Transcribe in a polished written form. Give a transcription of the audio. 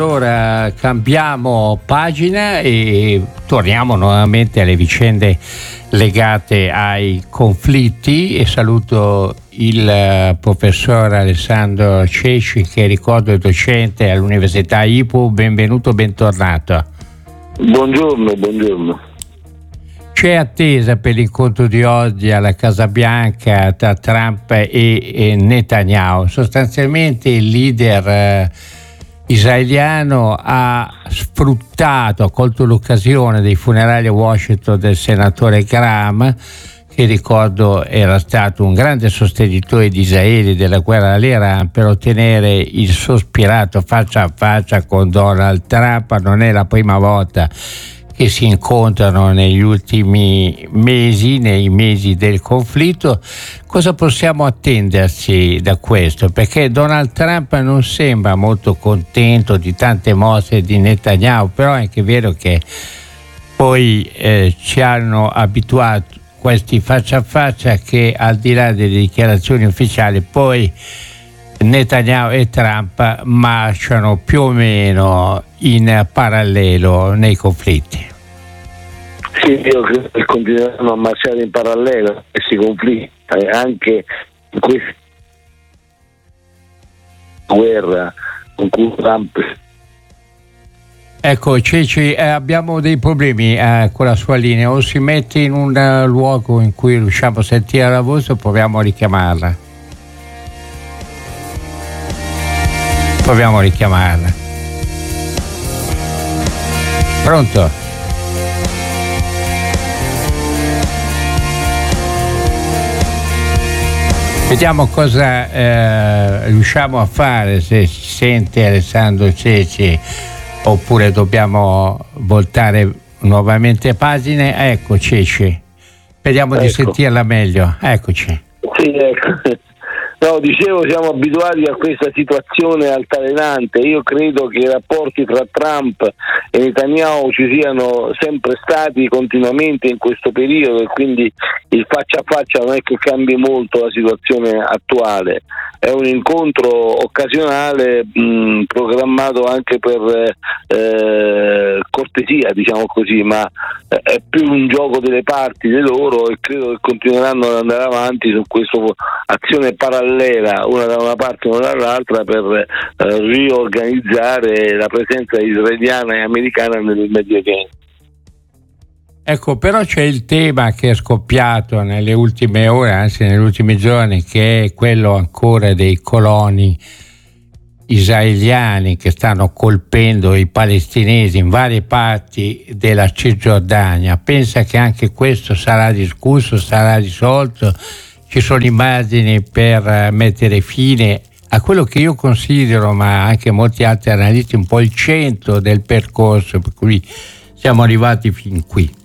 Ora cambiamo pagina e torniamo nuovamente alle vicende legate ai conflitti e saluto il professor Alessandro Ceci, che ricordo è docente all'Università IPU. Benvenuto, bentornato. Buongiorno. C'è attesa per l'incontro di oggi alla Casa Bianca tra Trump e Netanyahu. Sostanzialmente il leader israeliano ha colto l'occasione dei funerali a Washington del senatore Graham, che ricordo era stato un grande sostenitore di Israele della guerra all'Iran, per ottenere il sospirato faccia a faccia con Donald Trump. Non è la prima volta che si incontrano negli ultimi mesi, nei mesi del conflitto. Cosa possiamo attenderci da questo? Perché Donald Trump non sembra molto contento di tante mosse di Netanyahu, però è anche vero che poi ci hanno abituato questi faccia a faccia che, al di là delle dichiarazioni ufficiali, poi Netanyahu e Trump marciano più o meno in parallelo nei conflitti. Sì, io credo che continueranno a marciare in parallelo questi conflitti, anche in questa guerra con cui Trump... Ecco Ceci, abbiamo dei problemi con la sua linea, o si mette in un luogo in cui riusciamo a sentire la voce o proviamo a richiamarla. Pronto? Vediamo cosa riusciamo a fare, se si sente Alessandro Ceci, oppure dobbiamo voltare nuovamente pagine. Ecco Ceci, speriamo di sentirla meglio. Eccoci. Sì, ecco. No, dicevo, siamo abituati a questa situazione altalenante. Io credo che i rapporti tra Trump e Netanyahu ci siano sempre stati continuamente in questo periodo, e quindi il faccia a faccia non è che cambi molto la situazione attuale. È un incontro occasionale, programmato anche per cortesia, diciamo così, ma è più un gioco delle parti di loro, e credo che continueranno ad andare avanti su questa azione parallela, una da una parte e una dall'altra, per riorganizzare la presenza israeliana e americana nel Medio Oriente. Ecco, però c'è il tema che è scoppiato nelle ultime ore, anzi negli ultimi giorni, che è quello ancora dei coloni israeliani che stanno colpendo i palestinesi in varie parti della Cisgiordania. Pensa che anche questo sarà discusso, sarà risolto? Ci sono immagini per mettere fine a quello che io considero, ma anche molti altri analisti, un po' il centro del percorso per cui siamo arrivati fin qui.